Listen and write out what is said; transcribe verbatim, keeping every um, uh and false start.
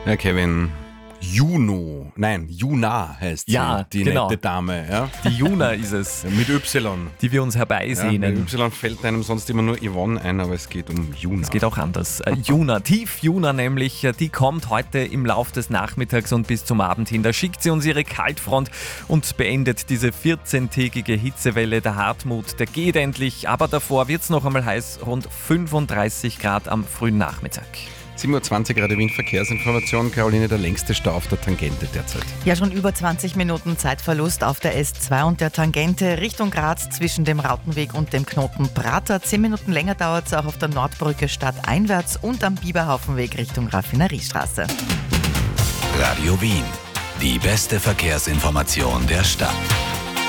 Ja, Kevin, Juno, nein, Juna heißt sie, Ja, die genau. nette Dame. Ja? Die Juna ist es, Mit Y. die wir uns Ja, herbeisehnen. mit Y fällt einem sonst immer nur Yvonne ein, aber es geht um Juna. Es geht auch anders. Äh, Juna, Tief Juna nämlich, äh, die kommt heute im Lauf des Nachmittags und bis zum Abend hin. Da schickt sie uns ihre Kaltfront und beendet diese vierzehntägige Hitzewelle. Der Hartmut, der geht endlich, aber davor wird es noch einmal heiß, rund fünfunddreißig Grad am frühen Nachmittag. sieben Uhr zwanzig gerade Windverkehrsinformation. Caroline, der längste Stau auf der Tangente derzeit. Ja, schon über zwanzig Minuten Zeitverlust auf der S zwei und der Tangente Richtung Graz zwischen dem Rautenweg und dem Knoten Prater. Zehn Minuten länger dauert es auch auf der Nordbrücke stadteinwärts und am Biberhaufenweg Richtung Raffineriestraße. Radio Wien. Die beste Verkehrsinformation der Stadt.